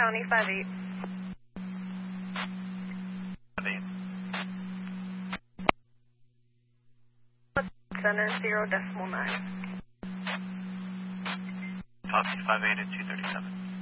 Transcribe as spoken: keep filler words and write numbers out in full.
County, five eight. five eight. Center, zero decimal nine. Copy, five eight at two thirty-seven.